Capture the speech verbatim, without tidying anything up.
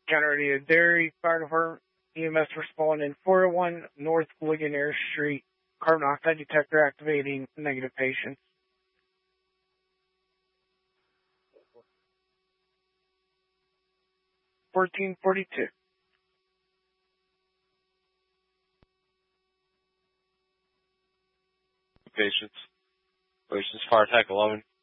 County Dairy Fire Department, E M S responding four oh one North Ligonier Street, carbon monoxide detector activating, negative patients. fourteen forty-two. Patients. Patients, fire attack eleven.